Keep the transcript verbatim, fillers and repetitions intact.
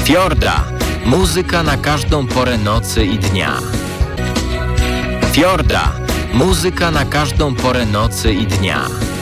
Fiorda. Muzyka na każdą porę nocy i dnia. Fiorda. Muzyka na każdą porę nocy i dnia.